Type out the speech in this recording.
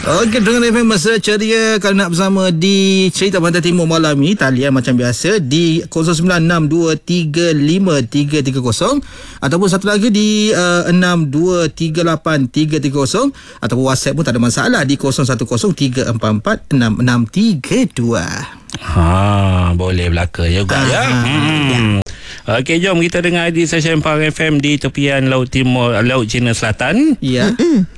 Okey, dengan FM Masa Ceria. Kalau nak bersama di Cerita Pantai Timur malam ni, talian macam biasa di 0962353330 ataupun satu lagi di 62383330 ataupun WhatsApp pun tak ada masalah di 0103446632. Boleh belaka juga ya. Okey, jom kita dengar di session Pang FM di tepian Laut Timur, Laut Cina Selatan. Ya.